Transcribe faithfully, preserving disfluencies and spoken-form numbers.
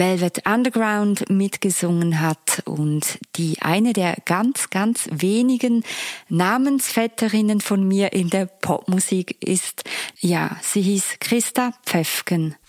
Velvet Underground mitgesungen hat und die eine der ganz, ganz wenigen Namensvetterinnen von mir in der Popmusik ist. Ja, sie hieß Christa Pfäffgen.